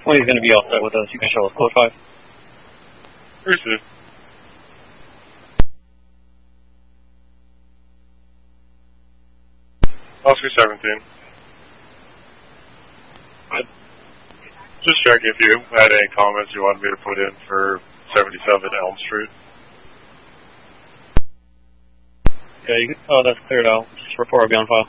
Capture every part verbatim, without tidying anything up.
Well, he's going to be all set with us. You can show us code five. Received. Oscar seventeen. Just check if you had any comments you wanted me to put in for seventy-seven Elm Street. Yeah, you can, oh, that's cleared out. Just report will be on file.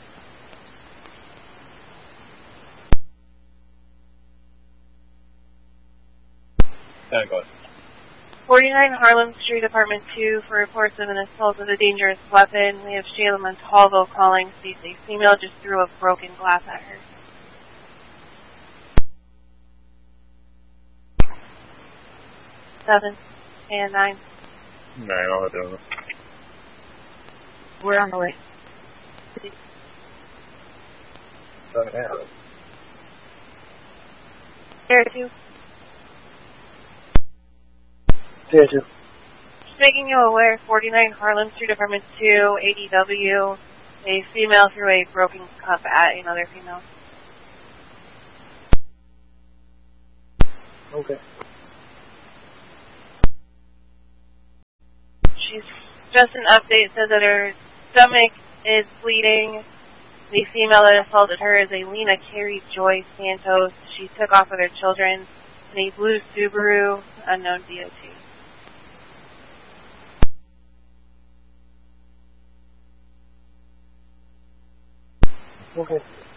Yeah, go ahead. forty-nine Harlem Street, Apartment two, for reports of an assault with a dangerous weapon. We have Shayla Montalvo calling. Sees a female just threw a broken glass at her. Seven and nine. Nine, I'll do it. We're on the way. Seven and There two. There two. Just making you aware, forty-nine Harlem Street, Apartment two, A D W. A female threw a broken cup at another female. Okay. She's just an update, says that her stomach is bleeding. The female that assaulted her is a Lena Carey Joy Santos. She took off with her children in a blue Subaru, unknown D O T. Okay.